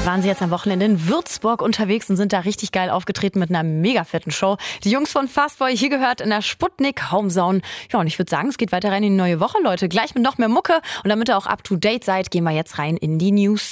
Waren sie jetzt am Wochenende in Würzburg unterwegs und sind da richtig geil aufgetreten mit einer mega fetten Show. Die Jungs von Fastboy hier gehört in der Sputnik Homezone. Ja, und ich würde sagen, es geht weiter rein in die neue Woche, Leute. Gleich mit noch mehr Mucke. Und damit ihr auch up to date seid, gehen wir jetzt rein in die News.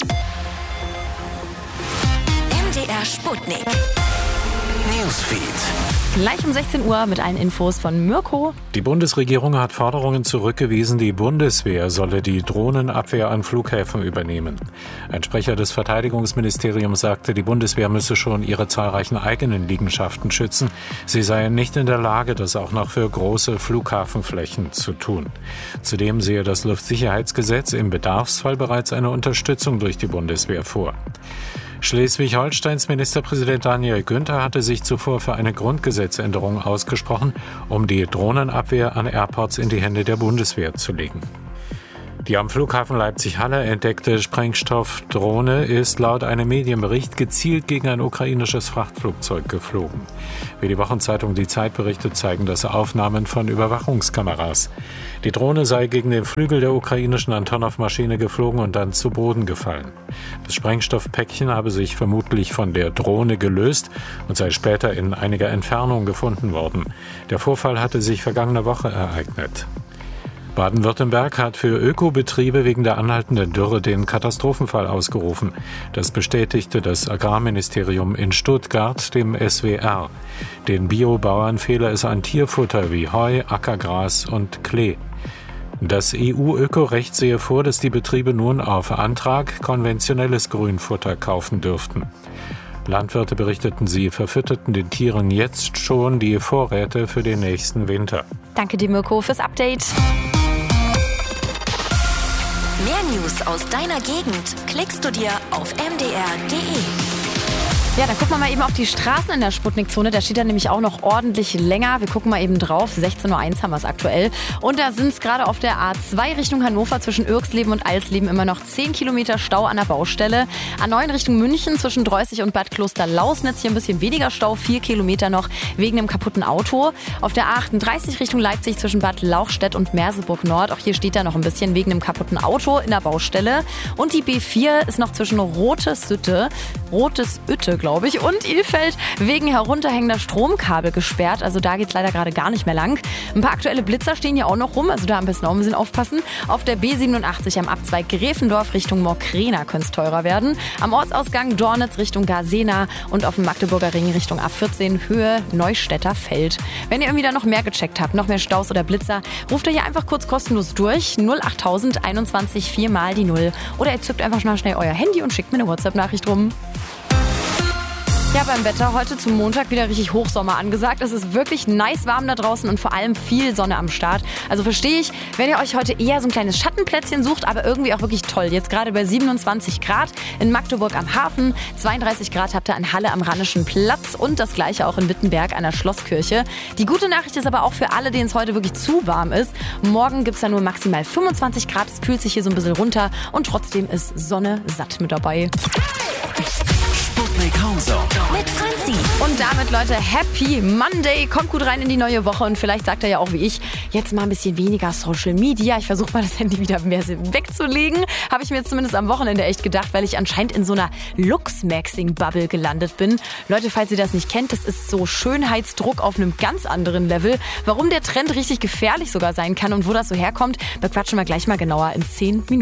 MDR Sputnik Newsfeed. Gleich um 16 Uhr mit allen Infos von Mirko. Die Bundesregierung hat Forderungen zurückgewiesen, die Bundeswehr solle die Drohnenabwehr an Flughäfen übernehmen. Ein Sprecher des Verteidigungsministeriums sagte, die Bundeswehr müsse schon ihre zahlreichen eigenen Liegenschaften schützen. Sie seien nicht in der Lage, das auch noch für große Flughafenflächen zu tun. Zudem sehe das Luftsicherheitsgesetz im Bedarfsfall bereits eine Unterstützung durch die Bundeswehr vor. Schleswig-Holsteins Ministerpräsident Daniel Günther hatte sich zuvor für eine Grundgesetzänderung ausgesprochen, um die Drohnenabwehr an Airports in die Hände der Bundeswehr zu legen. Die am Flughafen Leipzig-Halle entdeckte Sprengstoffdrohne ist laut einem Medienbericht gezielt gegen ein ukrainisches Frachtflugzeug geflogen. Wie die Wochenzeitung Die Zeit berichtet, zeigen das Aufnahmen von Überwachungskameras. Die Drohne sei gegen den Flügel der ukrainischen Antonov-Maschine geflogen und dann zu Boden gefallen. Das Sprengstoffpäckchen habe sich vermutlich von der Drohne gelöst und sei später in einiger Entfernung gefunden worden. Der Vorfall hatte sich vergangene Woche ereignet. Baden-Württemberg hat für Ökobetriebe wegen der anhaltenden Dürre den Katastrophenfall ausgerufen. Das bestätigte das Agrarministerium in Stuttgart dem SWR. Den Biobauern fehle es an Tierfutter wie Heu, Ackergras und Klee. Das EU-Ökorecht sehe vor, dass die Betriebe nun auf Antrag konventionelles Grünfutter kaufen dürften. Landwirte berichteten, sie verfütterten den Tieren jetzt schon die Vorräte für den nächsten Winter. Danke dir, Mirko, fürs Update. Mehr News aus deiner Gegend klickst du dir auf mdr.de. Ja, dann gucken wir mal eben auf die Straßen in der Sputnik-Zone. Da steht dann nämlich auch noch ordentlich länger. Wir gucken mal eben drauf. 16.01 Uhr haben wir es aktuell. Und da sind es gerade auf der A2 Richtung Hannover zwischen Irksleben und Alsleben immer noch 10 Kilometer Stau an der Baustelle. A9 Richtung München zwischen Dreußig und Bad Kloster-Lausnitz hier ein bisschen weniger Stau. 4 Kilometer noch wegen einem kaputten Auto. Auf der A38 Richtung Leipzig zwischen Bad Lauchstädt und Merseburg Nord. Auch hier steht da noch ein bisschen wegen einem kaputten Auto in der Baustelle. Und die B4 ist noch zwischen Rotesütte, glaube ich, und Ilfeld wegen herunterhängender Stromkabel gesperrt. Also da geht's leider gerade gar nicht mehr lang. Ein paar aktuelle Blitzer stehen hier auch noch rum, also da am besten auch ein bisschen aufpassen. Auf der B87 am Abzweig Gräfendorf Richtung Morkrena könnte es teurer werden. Am Ortsausgang Dornitz Richtung Garsena und auf dem Magdeburger Ring Richtung A14 Höhe Neustädter Feld. Wenn ihr irgendwie da noch mehr gecheckt habt, noch mehr Staus oder Blitzer, ruft ihr hier einfach kurz kostenlos durch. 08000 21 4 mal die 0. Oder ihr zückt einfach schnell euer Handy und schickt mir eine WhatsApp-Nachricht rum. Ja, beim Wetter heute zum Montag wieder richtig Hochsommer angesagt. Es ist wirklich nice warm da draußen und vor allem viel Sonne am Start. Also verstehe ich, wenn ihr euch heute eher so ein kleines Schattenplätzchen sucht, aber irgendwie auch wirklich toll. Jetzt gerade bei 27 Grad in Magdeburg am Hafen, 32 Grad habt ihr in Halle am Rheinischen Platz und das gleiche auch in Wittenberg an der Schlosskirche. Die gute Nachricht ist aber auch für alle, denen es heute wirklich zu warm ist. Morgen gibt es da nur maximal 25 Grad, es kühlt sich hier so ein bisschen runter und trotzdem ist Sonne satt mit dabei. Sputnik Homezone mit Franzi. Und damit, Leute, Happy Monday. Kommt gut rein in die neue Woche und vielleicht sagt er ja auch wie ich, jetzt mal ein bisschen weniger Social Media. Ich versuche mal das Handy wieder mehr wegzulegen. Habe ich mir jetzt zumindest am Wochenende echt gedacht, weil ich anscheinend in so einer Lux-Maxing-Bubble gelandet bin. Leute, falls ihr das nicht kennt, das ist so Schönheitsdruck auf einem ganz anderen Level. Warum der Trend richtig gefährlich sogar sein kann und wo das so herkommt, bequatschen wir gleich mal genauer in 10 Minuten.